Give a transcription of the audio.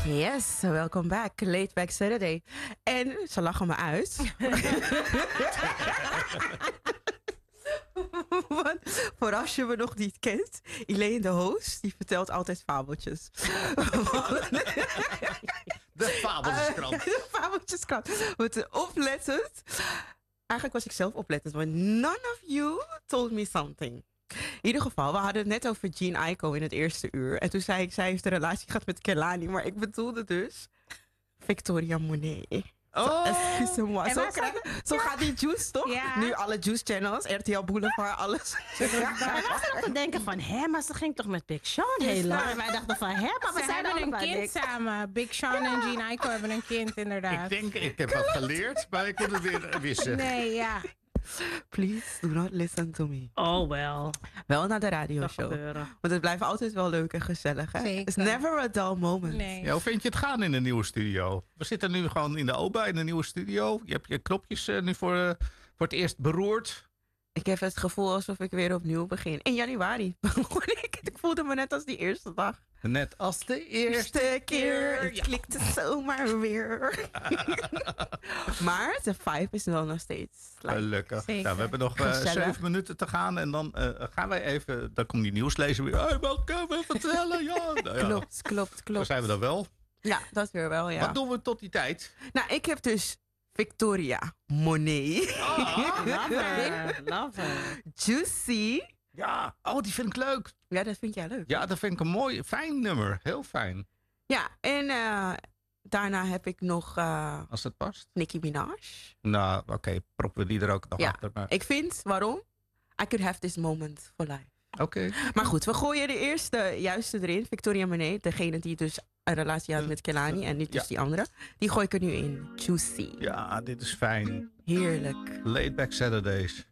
Yes, welcome back. Late Back Saturday. En ze lachen me uit. Want voor als je me nog niet kent, Elaine de host, die vertelt altijd fabeltjes. De Fabeltjeskrant. De fabeltjeskrant. Met oplettend. Eigenlijk was ik zelf oplettend, maar none of you told me something. In ieder geval, we hadden het net over Jean Aiko in het eerste uur. En toen zei ik, zij heeft een relatie gehad met Kelani. Maar ik bedoelde dus Victoria Monet. Oh. Excuse-moi. Zo gaat die Juice, toch? Ja. Nu alle Juice channels, RTL Boulevard, alles. We was nog te denken van, hè, maar ze ging toch met Big Sean heel lang. En wij dachten van, hè, maar we Ze zijn hebben een allebei kind dik. samen. Big Sean en Jean Aiko hebben een kind, inderdaad. Ik heb wat geleerd, maar ik moet het weer wissen. Nee, ja. Please do not listen to me. Oh, wel. Wel naar de radioshow. Want het blijft altijd wel leuk en gezellig. Hè? Zeker. It's never a dull moment. Nee. Ja, hoe vind je het gaan in de nieuwe studio? We zitten nu gewoon in de OBA, in de nieuwe studio. Je hebt je knopjes nu voor het eerst beroerd. Ik heb het gevoel alsof ik weer opnieuw begin. In januari begon ik. Ik voelde me net als die eerste dag. Net als de eerste. Eerste keer. Het klikte zomaar weer. Maar de vibe is wel nog steeds. Gelukkig. Zeker. Nou, we hebben nog Gezellig. 7 minuten te gaan. En dan gaan wij even... Dan komt die nieuwslezer weer. Hey, wat kunnen we vertellen? Ja, nou ja. Klopt. Daar zijn we dan wel. Ja, dat weer wel, ja. Wat doen we tot die tijd? Nou, ik heb dus Victoria Monet. Love her. Juicy. Ja, oh, die vind ik leuk. Ja, dat vind jij leuk. Ja, dat vind ik een mooi, fijn nummer. Heel fijn. Ja, en daarna heb ik nog Als het past. Nicki Minaj. Nou, oké, proppen we die er ook nog Ja, achter. Maar... ik vind, waarom? I could have this moment for life. Oké. Maar goed, we gooien de eerste juiste erin. Victoria Monet, degene die dus een relatie had met Kelani en niet dus Ja. die andere. Die gooi ik er nu in. Juicy. Ja, dit is fijn. Heerlijk. Laid Back Saturdays.